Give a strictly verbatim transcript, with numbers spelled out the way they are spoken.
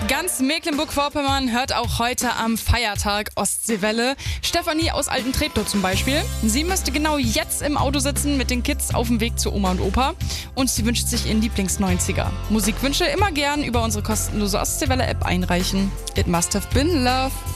Ganz Mecklenburg-Vorpommern hört auch heute am Feiertag Ostseewelle. Stefanie aus Alten-Treptow zum Beispiel. Sie müsste genau jetzt im Auto sitzen mit den Kids auf dem Weg zu Oma und Opa. Und sie wünscht sich ihren Lieblings-neunziger. Musikwünsche immer gern über unsere kostenlose Ostseewelle-App einreichen. It must have been love.